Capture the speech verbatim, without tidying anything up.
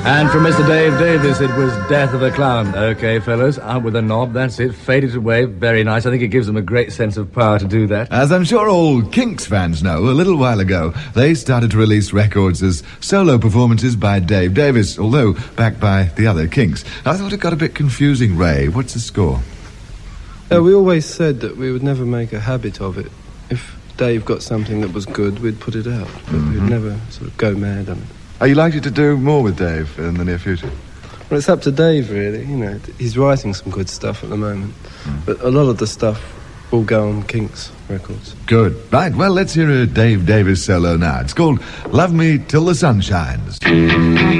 And from Mister Dave Davis, it was Death of a Clown. Okay, fellas, out with a knob, that's it, fade it away, very nice. I think it gives them a great sense of power to do that. As I'm sure all Kinks fans know, a little while ago, they started to release records as solo performances by Dave Davis, although backed by the other Kinks. I thought it got a bit confusing, Ray. What's the score? Uh, we always said that we would never make a habit of it. If Dave got something that was good, we'd put it out, but mm-hmm. we'd never sort of go mad on it. Are you likely to do more with Dave in the near future? Well, it's up to Dave, really. You know, he's writing some good stuff at the moment, mm. but a lot of the stuff will go on Kinks records. Good. Right, well, let's hear a Dave Davis solo now. It's called Love Me Till the Sun Shines.